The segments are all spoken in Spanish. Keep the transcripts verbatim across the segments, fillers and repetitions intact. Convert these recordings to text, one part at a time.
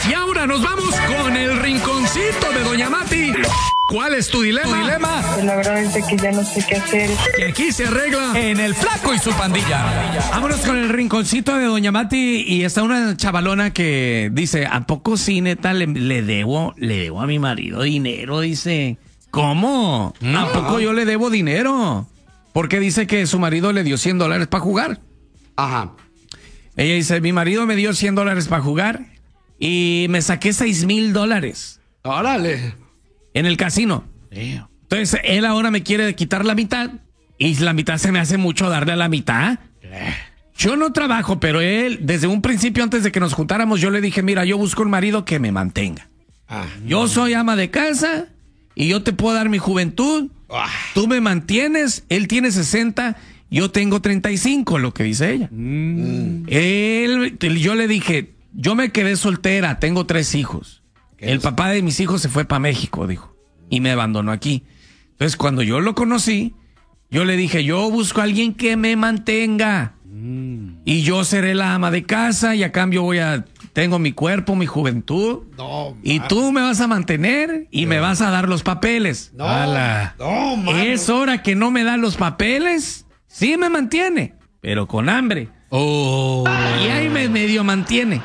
Y ahora nos vamos con el rinconcito de Doña Mati. ¿Cuál es tu dilema? dilema? Pues la verdad es de que ya no sé qué hacer. Que aquí se arregla en El Flaco y su pandilla. Vámonos con el rinconcito de Doña Mati. Y está una chavalona que dice, ¿a poco sí, neta, le, le debo, le debo a mi marido dinero? Dice, ¿cómo? ¿A No. poco yo le debo dinero? Porque dice que su marido le dio cien dólares para jugar. Ajá. Ella dice, mi marido me dio cien dólares para jugar y me saqué seis mil dólares Órale. en el casino. Entonces, él ahora me quiere quitar la mitad y la mitad se me hace mucho darle a la mitad. Yo no trabajo, pero él, desde un principio, antes de que nos juntáramos, yo le dije, mira, yo busco un marido que me mantenga. Ah. Yo soy ama de casa y yo te puedo dar mi juventud. Ah. Tú me mantienes, él tiene sesenta, yo tengo treinta y cinco, lo que dice ella. Mm. Él, yo le dije, yo me quedé soltera, tengo tres hijos. El es? papá de mis hijos se fue para México, dijo, y me abandonó aquí. Entonces, cuando yo lo conocí, yo le dije, yo busco a alguien que me mantenga. Mm. Y yo seré la ama de casa y a cambio voy a... Tengo mi cuerpo, mi juventud. No, y man. tú me vas a mantener y me vas a dar los papeles. No, Ala. no, mano. Es hora que no me da los papeles. Sí me mantiene, pero con hambre. Oh. Y ahí me medio mantiene.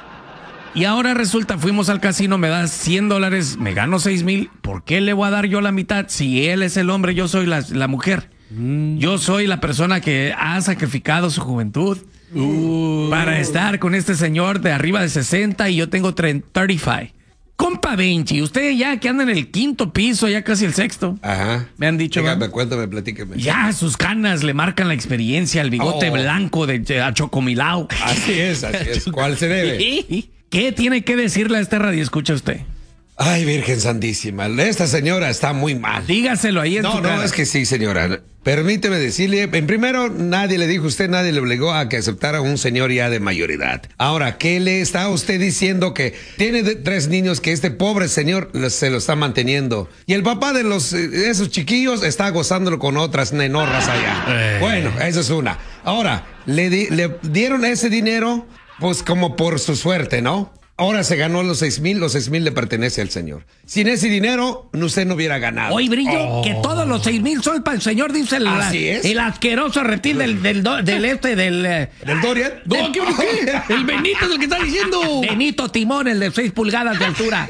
Y ahora resulta, fuimos al casino, me da cien dólares, me gano seis mil. ¿Por qué le voy a dar yo la mitad? Si él es el hombre, yo soy la, la mujer. Mm. Yo soy la persona que ha sacrificado su juventud. Uh. Para estar con este señor de arriba de sesenta y yo tengo treinta y cinco. Compa Benchi, usted ya que anda en el quinto piso, ya casi el sexto. Ajá. Me han dicho. Dígame, ¿verdad? cuéntame, platíqueme. Ya sus canas le marcan la experiencia, el bigote Oh. blanco de, de a Chocomilao. Así es, así es. ¿Cuál se debe? ¿Qué tiene que decirle a este radio? Escucha usted. Ay, Virgen Santísima, esta señora está muy mal. Dígaselo ahí en No, su no, cara. es que sí, señora. Permíteme decirle, en primero, nadie le dijo a usted, nadie le obligó a que aceptara a un señor ya de mayoridad. Ahora, ¿qué le está usted diciendo? Que tiene de- tres niños que este pobre señor lo- se lo está manteniendo. Y el papá de los eh, esos chiquillos está gozándolo con otras nenorras allá. Eh. Bueno, esa es una. Ahora, le, di- le dieron ese dinero, pues como por su suerte, ¿no? Ahora se ganó los seis mil, los seis mil le pertenece al señor. Sin ese dinero, usted no hubiera ganado. Hoy brillo Oh. que todos los seis mil son para el señor, dice el, Así es. el asqueroso reptil del, del, do- del este, del... eh, ¿Del Dorian? No, ¿qué, qué? El Benito es el que está diciendo. Benito Timón, el de seis pulgadas de altura.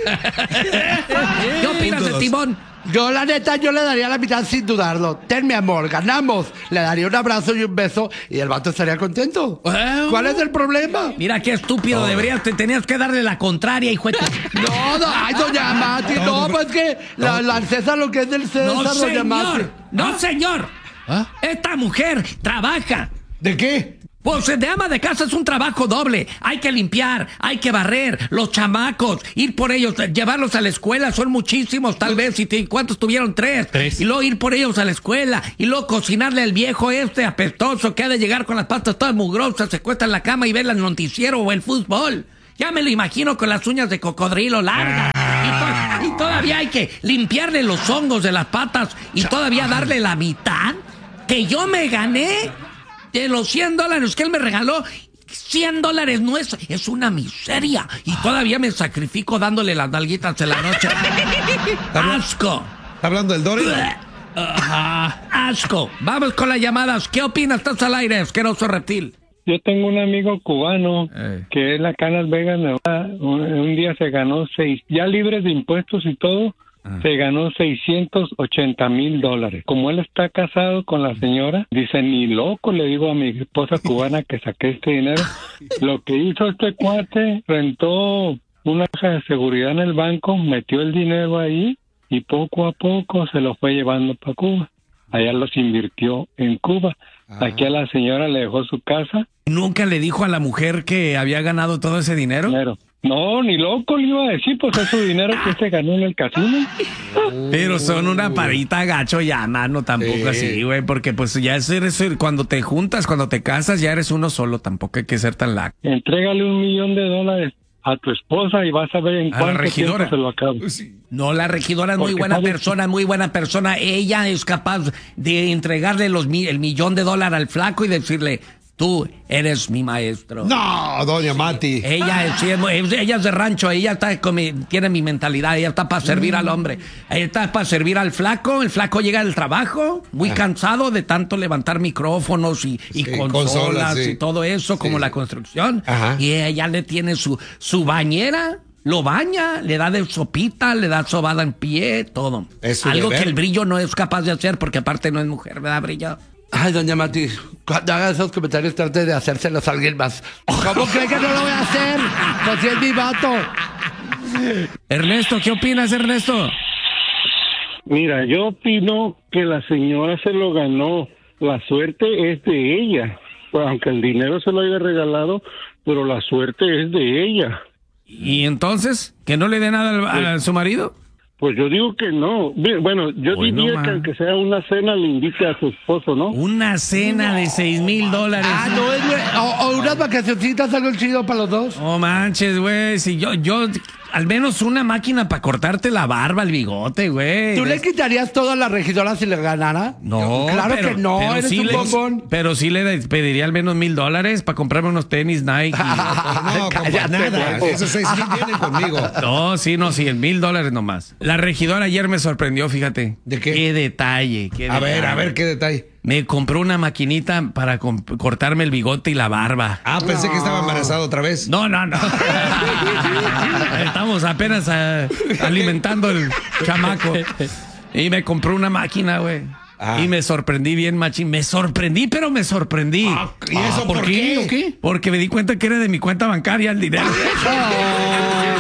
¿Qué opinas de Timón? Yo, la neta, yo le daría la mitad sin dudarlo. Ten, mi amor, ganamos. Le daría un abrazo y un beso y el vato estaría contento. Bueno. ¿Cuál es el problema? Mira qué estúpido, deberías, te tenías que darle la contraria, hijo de tu- No, no, ay, doña Mati, no, pues que la, la César lo que es del César, No, doña Mati. señor, no, señor. ¿Ah? Esta mujer trabaja. ¿De qué? Pues de ama de casa es un trabajo doble. Hay que limpiar, hay que barrer, los chamacos, ir por ellos, llevarlos a la escuela, son muchísimos tal vez. ¿Y te- cuántos tuvieron? Tres. Tres. Y luego ir por ellos a la escuela, y luego cocinarle al viejo este apestoso que ha de llegar con las patas todas mugrosas, se cuesta en la cama y ver el noticiero o el fútbol. Ya me lo imagino con las uñas de cocodrilo largas. Y, to- y todavía hay que limpiarle los hongos de las patas y todavía darle la mitad que yo me gané de los cien dólares que él me regaló. cien dólares no es, es una miseria. Y todavía me sacrifico dándole las nalguitas en la noche. ¡Asco! ¿Está hablando del Dorian? Ajá, ¡asco! Vamos con las llamadas. ¿Qué opinas? Estás al aire, asqueroso reptil. Yo tengo un amigo cubano Eh. que es la Canas Vegas, Nevada. Un, un día se ganó seis, ya libres de impuestos y todo, Ah. se ganó seiscientos ochenta mil dólares. Como él está casado con la señora, dice, ni loco, le digo a mi esposa cubana que saqué este dinero. Lo que hizo este cuate, rentó una caja de seguridad en el banco, metió el dinero ahí y poco a poco se lo fue llevando para Cuba. Allá los invirtió en Cuba. Aquí a la señora le dejó su casa. ¿Nunca le dijo a la mujer que había ganado todo ese dinero? Dinero. No, ni loco le iba a decir, pues es su dinero que se ganó en el casino. Pero son una parita gacho ya, mano, tampoco Sí. así, güey, porque pues ya es, eres, cuando te juntas, cuando te casas, ya eres uno solo, tampoco hay que ser tan laco. Entrégale un millón de dólares a tu esposa y vas a ver en A la cuánto regidora. tiempo se lo acaba. No, la regidora es muy Porque buena sabes- persona, muy buena persona. Ella es capaz de entregarle los mi- el millón de dólares al flaco y decirle, Tú eres mi maestro. No, doña Mati. Ella es, sí, es muy- ella es de rancho, ella está con mi- tiene mi mentalidad, ella está para servir al hombre. Ella está para servir al flaco, el flaco llega del trabajo, muy Ah. cansado de tanto levantar micrófonos y, y Sí, consolas, consolas, sí. y todo eso, como Sí. la construcción. Ajá. Y ella le tiene su, su bañera, lo baña, le da de sopita, le da sobada en pie, todo. Es su Algo deber. que el Brillo no es capaz de hacer, porque aparte no es mujer, ¿verdad, Brillo? Ay, doña Mati, cuando haga esos comentarios trate de hacérselos a alguien más. ¿Cómo cree que no lo voy a hacer? Pues si es mi vato. Ernesto, ¿qué opinas, Ernesto? Mira, yo opino que la señora se lo ganó. La suerte es de ella. Pues, aunque el dinero se lo haya regalado, pero la suerte es de ella. ¿Y entonces? ¿Que no le dé nada al- a su marido? Pues yo digo que no. Bien, bueno, yo Bueno, diría ma. que aunque sea una cena le invite a su esposo, ¿no? Una cena de seis mil dólares. Ah, no, es güey. O, o unas vacacioncitas, algo chido para los dos. No manches, güey. Si yo, yo, al menos una máquina para cortarte la barba, el bigote, güey. ¿Tú le quitarías todo a la regidora si le ganara? No, Claro pero- que no, pero eres sí un le- bombón. Pero sí le pediría al menos mil dólares para comprarme unos tenis Nike. No, compa, Cállate, nada. güey. Esos seis mil vienen conmigo. No, sí, no, sí, en mil dólares nomás. La regidora ayer me sorprendió, fíjate. ¿De qué? Qué detalle, qué A ver, detalle. a ver, qué detalle. Me compró una maquinita para comp- cortarme el bigote y la barba. Ah, pensé que estaba embarazado otra vez. No, no, no. Estamos apenas ah, alimentando el chamaco. Y me compró una máquina, güey. Ah. Y me sorprendí bien, machín. Me sorprendí, pero me sorprendí. ¿Y eso por qué? Porque me di cuenta que era de mi cuenta bancaria el dinero.